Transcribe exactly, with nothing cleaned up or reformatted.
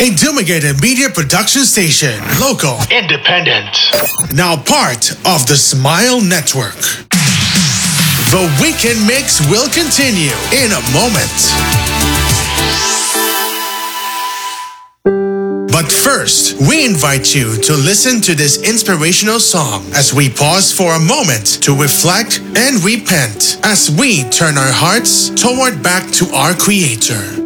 a Dumigated Media Production Station. Local. Independent. Now part of the Smile Network. The Weekend Mix will continue in a moment. But first, we invite you to listen to this inspirational song as we pause for a moment to reflect and repent as we turn our hearts toward back to our Creator.